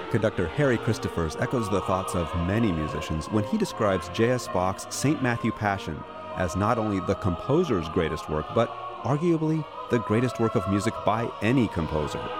Conductor Harry Christophers echoes the thoughts of many musicians when he describes J.S. Bach's St. Matthew Passion as not only the composer's greatest work, but arguably the greatest work of music by any composer.